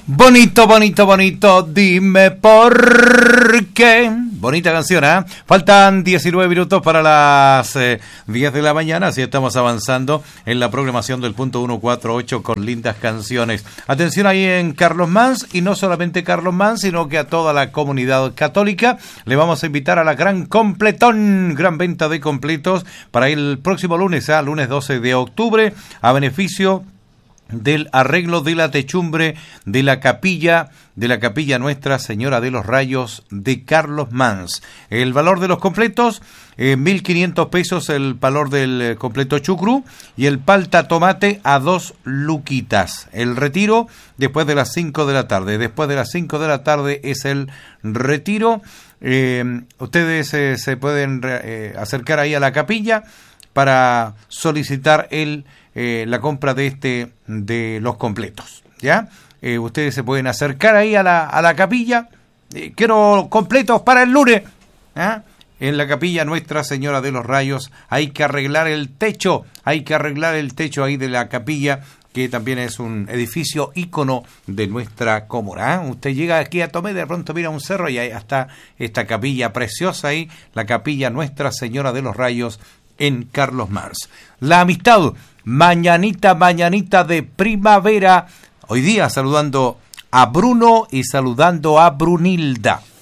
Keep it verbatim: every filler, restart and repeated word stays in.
Bonito, bonito, bonito, dime por qué. Bonita canción, ¿eh? Faltan diecinueve minutos para las eh, diez de la mañana, así estamos avanzando en la programación del punto ciento cuarenta y ocho con lindas canciones. Atención ahí en Carlos Mans, y no solamente Carlos Mans, sino que a toda la comunidad católica le vamos a invitar a la gran completón, gran venta de completos para el próximo lunes, ¿eh? lunes doce de octubre, a beneficio del arreglo de la techumbre de la capilla de la capilla Nuestra Señora de los Rayos de Carlos Mans. El valor de los completos, eh, mil quinientos pesos el valor del eh, completo chucrú, y el palta tomate a dos luquitas. El retiro después de las cinco de la tarde. Después de las cinco de la tarde es el retiro. Eh, ustedes eh, se pueden eh, acercar ahí a la capilla para solicitar el Eh, la compra de este de los completos, ¿ya? Eh, ustedes se pueden acercar ahí a la, a la capilla. Eh, quiero completos para el lunes, ¿eh? En la capilla Nuestra Señora de los Rayos hay que arreglar el techo, hay que arreglar el techo ahí de la capilla, que también es un edificio ícono de nuestra comuna, ¿eh? Usted llega aquí a Tomé, de pronto mira un cerro y ahí está esta capilla preciosa ahí, la capilla Nuestra Señora de los Rayos en Carlos Mans. La amistad, mañanita, mañanita de primavera. Hoy día saludando a Bruno y saludando a Brunilda.